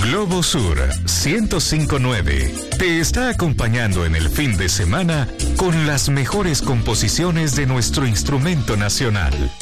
Globo Sur 1059 te está acompañando en el fin de semana con las mejores composiciones de nuestro instrumento nacional.